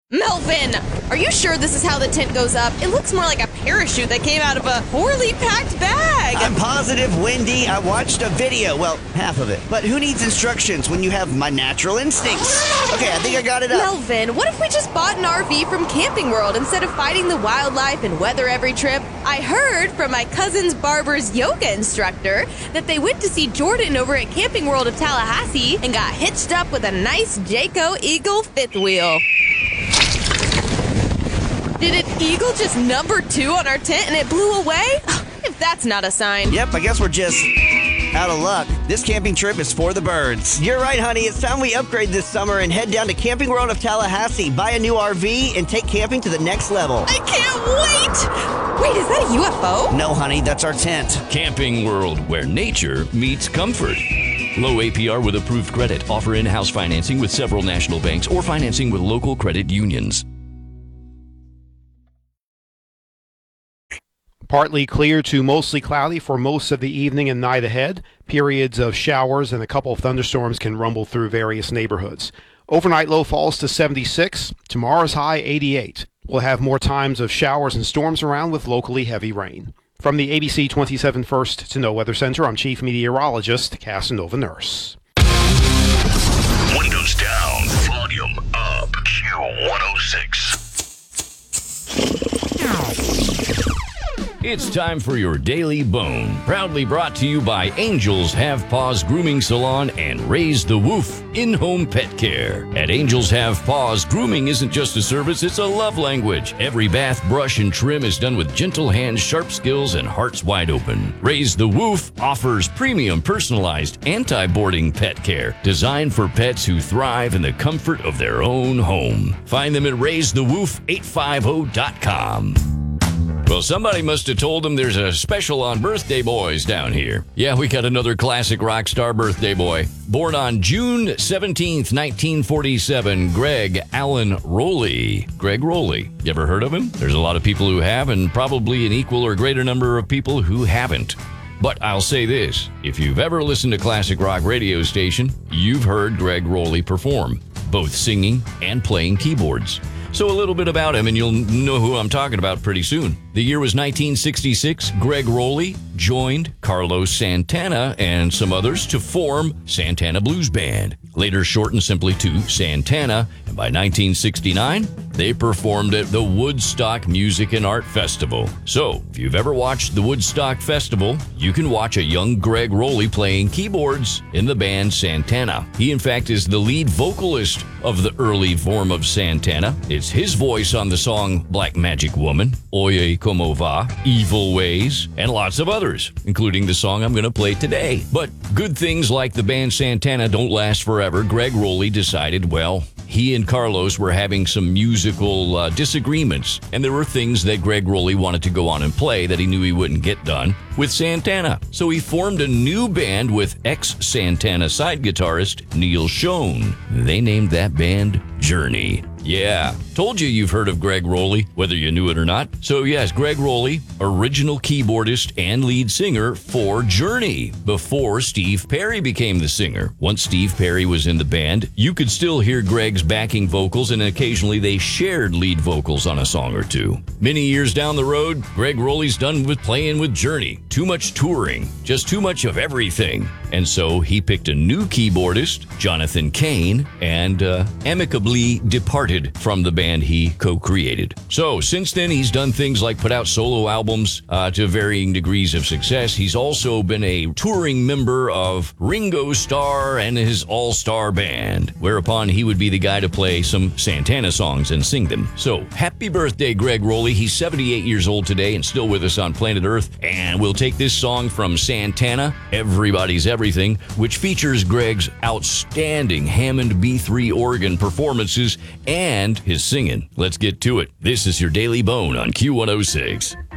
Melvin, are you sure this is how the tent goes up? It looks more like a parachute that came out of a poorly packed bag. I'm positive, Wendy. I watched a video. Well, half of it. But who needs instructions when you have my natural instincts? Okay, I think I got it up. Melvin, what if we just bought an RV from Camping World instead of fighting the wildlife and weather every trip? I heard from my cousin's barber's yoga instructor that they went to see Jordan over at Camping World of Tallahassee and got hitched up with a nice Jayco Eagle fifth wheel. Did an eagle just number 2 on our tent and it blew away? If that's not a sign. Yep, I guess we're just out of luck. This camping trip is for the birds. You're right, honey. It's time we upgrade this summer and head down to Camping World of Tallahassee, buy a new RV, and take camping to the next level. I can't wait! Wait, is that a UFO? No, honey, that's our tent. Camping World, where nature meets comfort. Low APR with approved credit. Offer in-house financing with several national banks or financing with local credit unions. Partly clear to mostly cloudy for most of the evening and night ahead. Periods of showers and a couple of thunderstorms can rumble through various neighborhoods. Overnight low falls to 76. Tomorrow's high 88. We'll have more times of showers and storms around with locally heavy rain. From the ABC 27 First to Know Weather Center, I'm Chief Meteorologist Casanova Nurse. Windows down, volume up. Q106. It's time for your Daily Bone, proudly brought to you by Angels Have Paws Grooming Salon and Raise the Woof in-home pet care. At Angels Have Paws, grooming isn't just a service, it's a love language. Every bath, brush, and trim is done with gentle hands, sharp skills, and hearts wide open. Raise the Woof offers premium personalized anti-boarding pet care designed for pets who thrive in the comfort of their own home. Find them at RaiseTheWoof850.com. Well, somebody must have told them there's a special on birthday boys down here. Yeah, we got another classic rock star birthday boy. Born on June 17th, 1947, Greg Allen Rowley. Greg Rowley. You ever heard of him? There's a lot of people who have, and probably an equal or greater number of people who haven't. But I'll say this, if you've ever listened to classic rock radio station, you've heard Greg Rowley perform, both singing and playing keyboards. So a little bit about him, and you'll know who I'm talking about pretty soon. The year was 1966. Greg Rowley joined Carlos Santana and some others to form Santana Blues Band, later shortened simply to Santana, and by 1969, they performed at the Woodstock Music and Art Festival. So, if you've ever watched the Woodstock Festival, you can watch a young Greg Rowley playing keyboards in the band Santana. He, in fact, is the lead vocalist of the early form of Santana. It's his voice on the song Black Magic Woman, Oye Como Va, Evil Ways, and lots of others, including the song I'm going to play today. But good things like the band Santana don't last forever. Greg Rowley decided, well, he and Carlos were having some musical disagreements, and there were things that Greg Rowley wanted to go on and play that he knew he wouldn't get done with Santana. So he formed a new band with ex-Santana side guitarist Neil Schon. They named that band Journey. Yeah, told you've heard of Greg Rowley, whether you knew it or not. So yes, Greg Rowley, original keyboardist and lead singer for Journey, before Steve Perry became the singer. Once Steve Perry was in the band, you could still hear Greg's backing vocals, and occasionally they shared lead vocals on a song or two. Many years down the road, Greg Rowley's done with playing with Journey. Too much touring, just too much of everything. And so he picked a new keyboardist, Jonathan Cain, and amicably departed from the band he co-created. So since then, he's done things like put out solo albums to varying degrees of success. He's also been a touring member of Ringo Starr and his all-star band, whereupon he would be the guy to play some Santana songs and sing them. So happy birthday, Greg Rowley. He's 78 years old today and still with us on planet Earth. And we'll take this song from Santana, Everybody's Everything, which features Greg's outstanding Hammond B3 organ performances and his singing. Let's get to it. This is your Daily Bone on Q106.